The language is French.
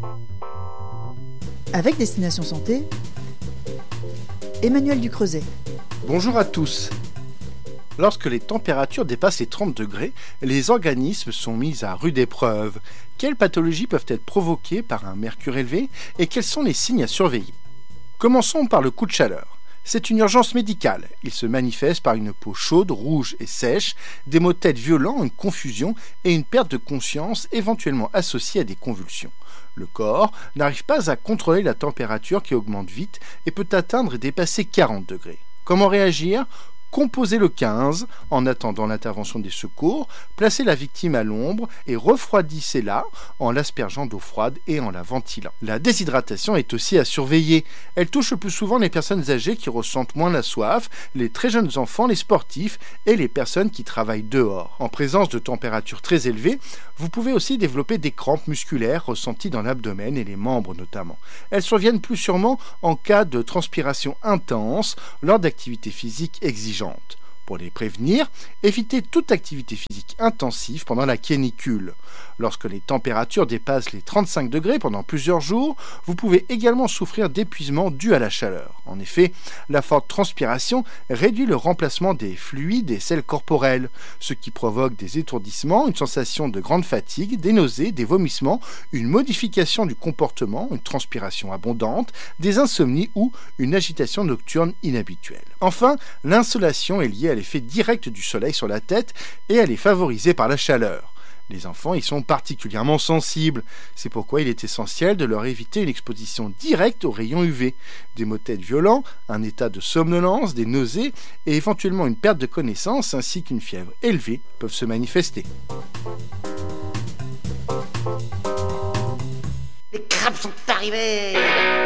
Avec Destination Santé, Emmanuel Ducreuset. Bonjour à tous. Lorsque les températures dépassent les 30 degrés, les organismes sont mis à rude épreuve. Quelles pathologies peuvent être provoquées par un mercure élevé et quels sont les signes à surveiller? Commençons par le coup de chaleur. C'est une urgence médicale. Il se manifeste par une peau chaude, rouge et sèche, des maux de tête violents, une confusion et une perte de conscience éventuellement associée à des convulsions. Le corps n'arrive pas à contrôler la température qui augmente vite et peut atteindre et dépasser 40 degrés. Comment réagir ? Composez le 15 en attendant l'intervention des secours, placez la victime à l'ombre et refroidissez-la en l'aspergeant d'eau froide et en la ventilant. La déshydratation est aussi à surveiller. Elle touche le plus souvent les personnes âgées qui ressentent moins la soif, les très jeunes enfants, les sportifs et les personnes qui travaillent dehors. En présence de températures très élevées, vous pouvez aussi développer des crampes musculaires ressenties dans l'abdomen et les membres notamment. Elles surviennent plus sûrement en cas de transpiration intense lors d'activités physiques exigeantes. Pour les prévenir, évitez toute activité physique intensive pendant la canicule. Lorsque les températures dépassent les 35 degrés pendant plusieurs jours, vous pouvez également souffrir d'épuisement dû à la chaleur. En effet, la forte transpiration réduit le remplacement des fluides et sels corporels, ce qui provoque des étourdissements, une sensation de grande fatigue, des nausées, des vomissements, une modification du comportement, une transpiration abondante, des insomnies ou une agitation nocturne inhabituelle. Enfin, l'insolation est liée à l'effet direct du soleil sur la tête et elle est favorisée par la chaleur. Les enfants y sont particulièrement sensibles. C'est pourquoi il est essentiel de leur éviter une exposition directe aux rayons UV. Des maux de tête violents, un état de somnolence, des nausées et éventuellement une perte de connaissance ainsi qu'une fièvre élevée peuvent se manifester. Les crabes sont arrivés!